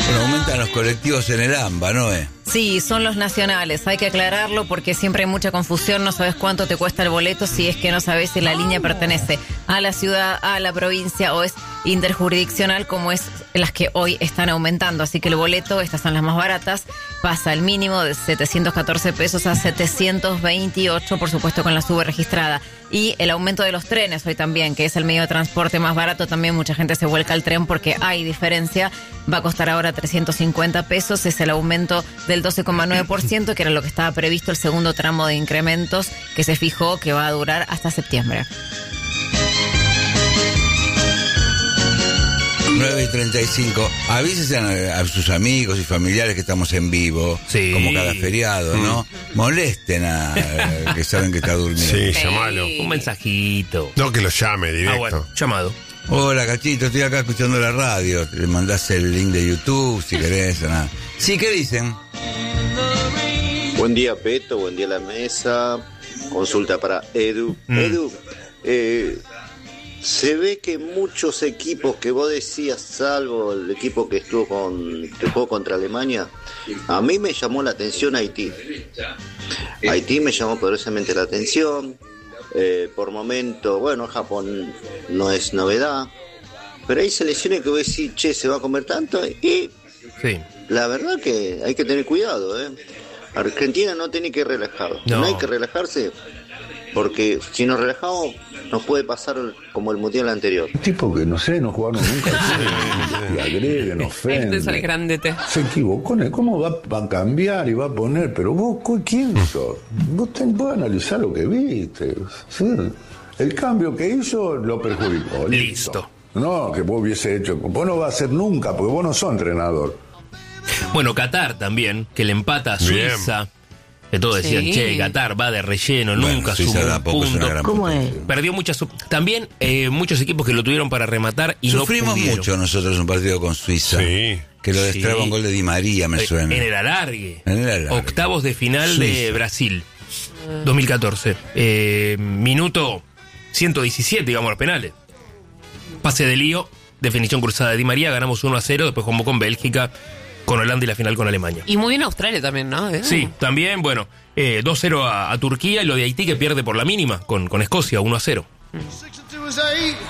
Bueno, aumentan los colectivos en el AMBA, ¿no? Sí, son los nacionales, hay que aclararlo porque siempre hay mucha confusión, no sabes cuánto te cuesta el boleto si es que no sabes si la línea pertenece a la ciudad, a la provincia o es interjurisdiccional como es las que hoy están aumentando. Así que el boleto, estas son las más baratas, pasa el mínimo de 714 pesos a 728, por supuesto con la sube registrada. Y el aumento de los trenes hoy también, que es el medio de transporte más barato, también mucha gente se vuelca al tren porque hay diferencia. Va a costar ahora 350 pesos, es el aumento del 12,9%, que era lo que estaba previsto el segundo tramo de incrementos que se fijó que va a durar hasta septiembre. 9:35. Avísense a sus amigos y familiares que estamos en vivo, sí, como cada feriado, ¿no? Molesten a que saben que está durmiendo. Sí, llamalo. Un mensajito. No que lo llame directo. Bueno, llamado. Hola, Cachito, estoy acá escuchando la radio. Le mandás el link de YouTube si querés o nada. Sí, ¿qué dicen? Buen día, Peto, buen día a la mesa. Consulta para Edu. Edu, se ve que muchos equipos que vos decías, salvo el equipo que jugó contra Alemania, a mí me llamó la atención Haití. Haití me llamó poderosamente la atención. Por momento, bueno, Japón no es novedad, pero hay selecciones que vos decís, che, se va a comer tanto, y sí, la verdad que hay que tener cuidado, Argentina no tiene que relajar, no hay que relajarse, porque si nos relajamos nos puede pasar como el mundial anterior. Tipo que no sé, no jugaron nunca, y agreden, ofenden. Este es el grandete. Se equivocó, ¿cómo va a cambiar y va a poner? Pero vos, ¿quién sos? Vos analizar lo que viste. ¿Sí? El cambio que hizo lo perjudicó. Listo. No, que vos hubiese hecho. Vos no vas a hacer nunca, porque vos no sos entrenador. Bueno, Qatar también, que le empata a Suiza. Bien. Que todos decían, che, Qatar va de relleno, bueno, nunca sumó un punto. ¿Cómo es? Perdió muchas... También muchos equipos que lo tuvieron para rematar y sufrimos no pudieron. mucho nosotros un partido con Suiza. Sí. Que lo destraba un gol de Di María, me suena. En el alargue. Octavos de final Suiza. De Brasil. 2014. Minuto 117, digamos, los penales. Pase de Lío, definición cruzada de Di María, ganamos 1-0, después jugamos con Bélgica, con Holanda y la final con Alemania. Y muy bien Australia también, ¿no? Sí, también, bueno, 2-0 a Turquía y lo de Haití que pierde por la mínima con Escocia, 1-0.